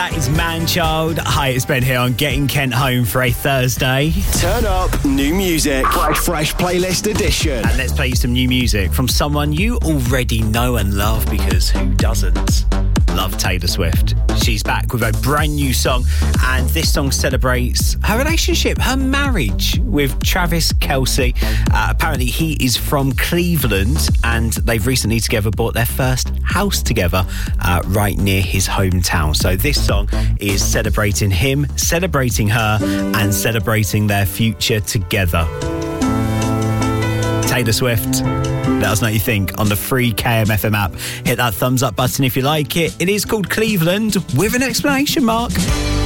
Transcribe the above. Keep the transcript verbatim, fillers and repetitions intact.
That is Manchild. Hi, it's Ben here on Getting Kent Home for a Thursday. Turn up new music. Fresh, fresh playlist edition. And let's play you some new music from someone you already know and love, because who doesn't love Taylor Swift? She's back with a brand new song, and this song celebrates her relationship, her marriage with Travis Kelce. Uh, apparently he is from Cleveland, and they've recently together bought their first house together uh, right near his hometown. So this song is celebrating him, celebrating her, and celebrating their future together. Taylor Swift, let us know what you think on the free K M F M app. Hit that thumbs up button if you like it. It is called Cleveland with an exclamation mark.